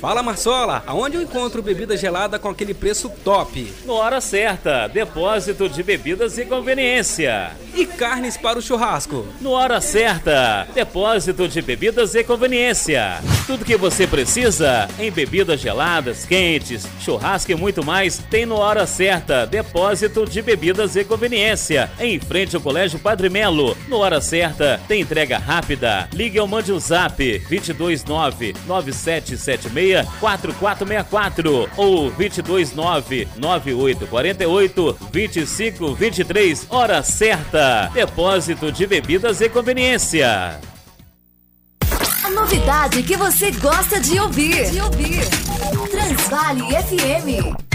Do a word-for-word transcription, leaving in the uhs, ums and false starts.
Fala, Marsola, aonde eu encontro bebida gelada com aquele preço top? No Hora Certa, depósito de bebidas e conveniência. E carnes para o churrasco? No Hora Certa, depósito de bebidas e conveniência. Tudo que você precisa em bebidas geladas, quentes, churrasco e muito mais tem no Hora Certa, depósito de bebidas e conveniência. Em frente ao Colégio Padre Melo. No Hora Certa, tem entrega rápida. Ligue ou mande um zap dois dois nove, nove sete sete seis, quatro quatro seis quatro ou dois dois nove, nove oito quatro oito, dois cinco dois três. Hora Certa, depósito de bebidas e conveniência. A novidade que você gosta de ouvir. De ouvir. Transvale F M.